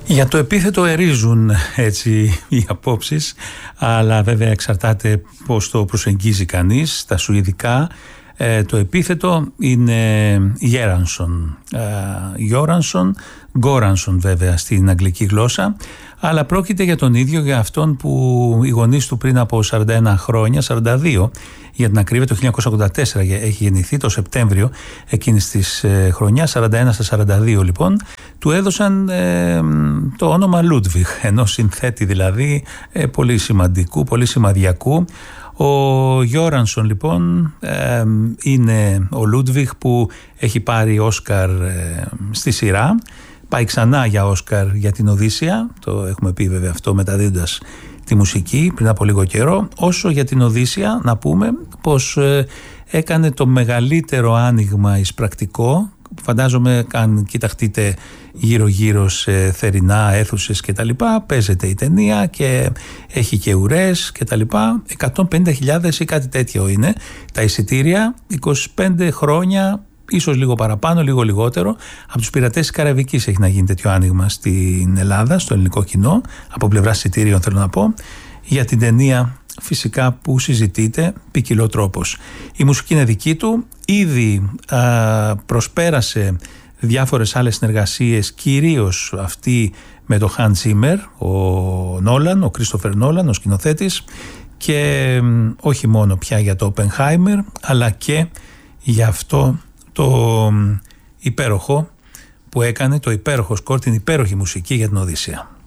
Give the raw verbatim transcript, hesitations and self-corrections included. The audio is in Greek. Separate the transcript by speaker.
Speaker 1: Για το επίθετο ερίζουν έτσι οι απόψεις, αλλά βέβαια εξαρτάται πώς το προσεγγίζει κανείς. Στα σουηδικά ε, το επίθετο είναι Γέρανσον, ε, Γιόρανσον, Γκόρανσον βέβαια στην αγγλική γλώσσα, αλλά πρόκειται για τον ίδιο, για αυτόν που οι γονείς του πριν από σαράντα ένα χρόνια, σαράντα δύο για την ακρίβεια, το χίλια εννιακόσια ογδόντα τέσσερα έχει γεννηθεί, το Σεπτέμβριο εκείνης της ε, χρονιάς, σαράντα ένα στα σαράντα δύο λοιπόν, του έδωσαν ε, το όνομα Λούντβιχ, ενός συνθέτη δηλαδή ε, πολύ σημαντικού, πολύ σημαδιακού. Ο Γιόρανσον λοιπόν ε, είναι ο Λούντβιχ που έχει πάρει Όσκαρ ε, στη σειρά. Πάει ξανά για Όσκαρ για την Οδύσσεια, το έχουμε πει βέβαια αυτό μεταδίδοντας τη μουσική πριν από λίγο καιρό. Όσο για την Οδύσσεια να πούμε πως ε, έκανε το μεγαλύτερο άνοιγμα εισπρακτικό. Φαντάζομαι αν κοιταχτείτε γύρω γύρω σε θερινά αίθουσες και τα λοιπά, παίζεται η ταινία και έχει και ουρές και τα λοιπά. εκατόν πενήντα χιλιάδες ή κάτι τέτοιο είναι τα εισιτήρια, είκοσι πέντε χρόνια, ίσως λίγο παραπάνω, λίγο λιγότερο. Από τους πειρατές της Καραϊβικής έχει να γίνει τέτοιο άνοιγμα στην Ελλάδα, στο ελληνικό κοινό, από πλευράς εισιτήριων θέλω να πω, για την ταινία φυσικά που συζητείται ποικιλό τρόπος. Η μουσική είναι δική του, ήδη α, προσπέρασε διάφορες άλλες συνεργασίες, κυρίως αυτή με το Hans Zimmer, ο Νόλαν, ο Κρίστοφερ Νόλαν, ο σκηνοθέτης, και όχι μόνο πια για το Oppenheimer, αλλά και για αυτό το υπέροχο που έκανε, το υπέροχο σκορ, την υπέροχη μουσική για την Οδύσσεια.